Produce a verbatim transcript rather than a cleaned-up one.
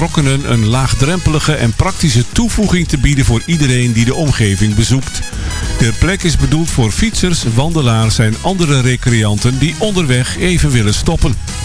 betrokkenen een laagdrempelige en praktische toevoeging te bieden voor iedereen die de omgeving bezoekt. De plek is bedoeld voor fietsers, wandelaars en andere recreanten die onderweg even willen stoppen.